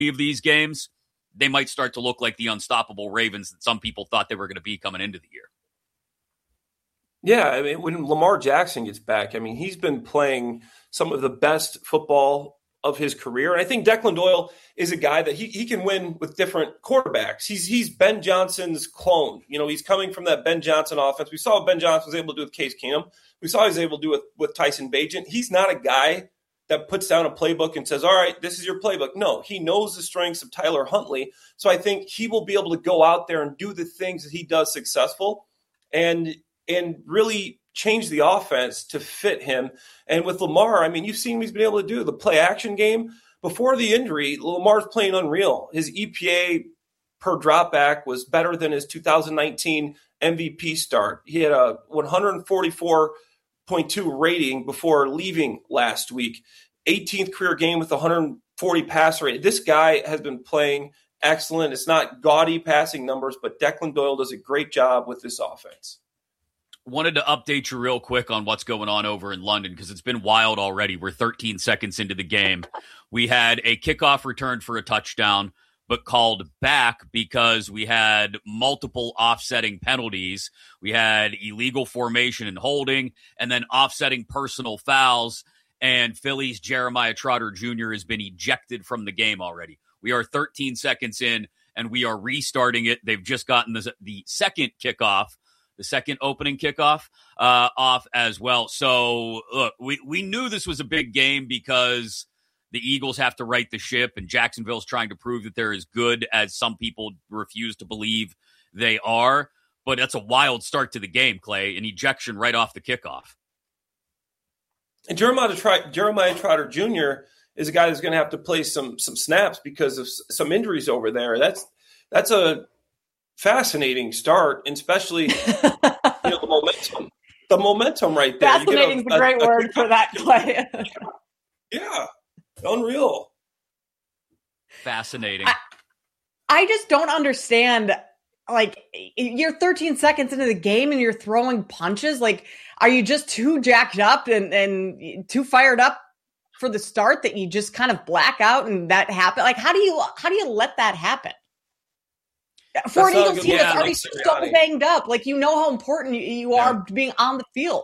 of these games, they might start to look like the unstoppable Ravens that some people thought they were going to be coming into the year. Yeah, I mean, when Lamar Jackson gets back, I mean, he's been playing some of the best football of his career. And I think Declan Doyle is a guy that he can win with different quarterbacks. He's Ben Johnson's clone. You know, he's coming from that Ben Johnson offense. We saw what Ben Johnson was able to do with Case Keenum. We saw he was able to do it with Tyson Bagent. He's not a guy that puts down a playbook and says, all right, this is your playbook. No, he knows the strengths of Tyler Huntley. So I think he will be able to go out there and do the things that he does successful and really change the offense to fit him. And with Lamar, I mean, you've seen what he's been able to do. The play action game, before the injury, Lamar's playing unreal. His EPA per dropback was better than his 2019 MVP start. He had a 144.2 rating before leaving last week. 18th career game with 140 passer rate. This guy has been playing excellent. It's not gaudy passing numbers, but Declan Doyle does a great job with this offense. Wanted to update you real quick on what's going on over in London because it's been wild already. We're 13 seconds into the game. We had a kickoff return for a touchdown, but called back because we had multiple offsetting penalties. We had illegal formation and holding, and then offsetting personal fouls. And Philly's Jeremiah Trotter Jr. has been ejected from the game already. We are 13 seconds in, and we are restarting it. They've just gotten the second kickoff. The second opening kickoff off as well. So, look, we knew this was a big game because the Eagles have to right the ship, and Jacksonville's trying to prove that they're as good as some people refuse to believe they are. But that's a wild start to the game, Clay, an ejection right off the kickoff. And Jeremiah Trotter Jr. is a guy that's going to have to play some snaps because of some injuries over there. That's a fascinating start, and especially the momentum right there. Fascinating is a great word for that play. Yeah, unreal. Fascinating. I just don't understand. Like, you're 13 seconds into the game and you're throwing punches. Like, are you just too jacked up and too fired up for the start that you just kind of black out and that happen? Like, how do you let that happen? For an Eagles team that's already so banged up, like, you know how important you are being on the field.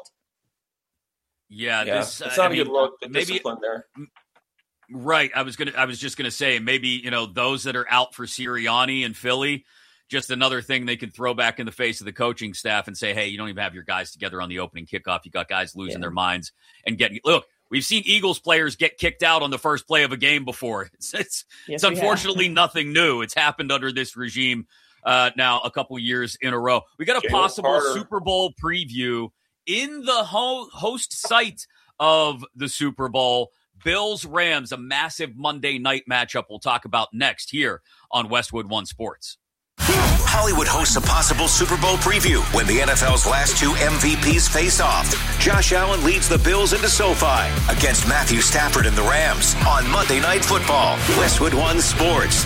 Yeah, it's not a good look. Maybe there. Right. I was just gonna say maybe those that are out for Sirianni and Philly, just another thing they can throw back in the face of the coaching staff and say, hey, you don't even have your guys together on the opening kickoff. You got guys losing their minds and getting look. We've seen Eagles players get kicked out on the first play of a game before. It's unfortunately nothing new. It's happened under this regime now a couple years in a row. We got a possible Super Bowl preview in the host site of the Super Bowl. Bills-Rams, a massive Monday night matchup we'll talk about next here on Westwood One Sports. Hollywood hosts a possible Super Bowl preview when the NFL's last two MVPs face off. Josh Allen leads the Bills into SoFi against Matthew Stafford and the Rams on Monday Night Football. Westwood One Sports.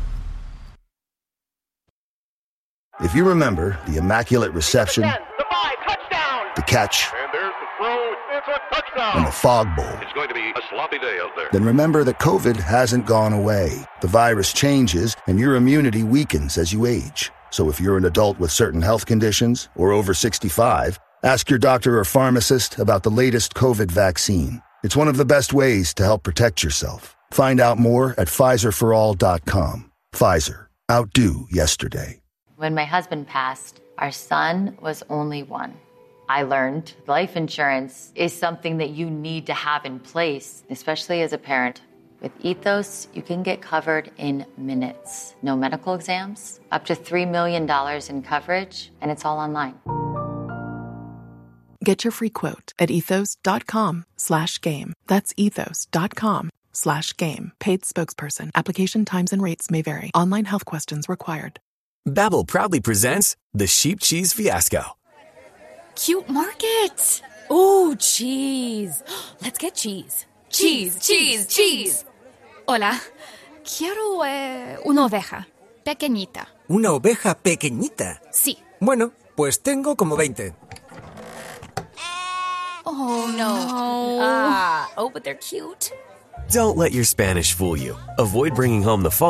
If you remember the Immaculate Reception, the catch, and there's the throw. It's a touchdown. and the Fog Bowl, It's going to be a sloppy day out there. then remember that COVID hasn't gone away. The virus changes, and your immunity weakens as you age. So if you're an adult with certain health conditions or over 65, ask your doctor or pharmacist about the latest COVID vaccine. It's one of the best ways to help protect yourself. Find out more at PfizerForAll.com. Pfizer. Outdo yesterday. When my husband passed, our son was only one. I learned life insurance is something that you need to have in place, especially as a parent. With Ethos, you can get covered in minutes. No medical exams, up to $3 million in coverage, and it's all online. Get your free quote at ethos.com/game. That's ethos.com/game. Paid spokesperson. Application times and rates may vary. Online health questions required. Babbel proudly presents the Sheep Cheese Fiasco. Cute market. Ooh, cheese. Let's get cheese. Cheese, cheese, cheese. Hola. Quiero una oveja. Pequeñita. ¿Una oveja pequeñita? Sí. Bueno, pues tengo como 20. Oh, no. Oh, but they're cute. Don't let your Spanish fool you. Avoid bringing home the phone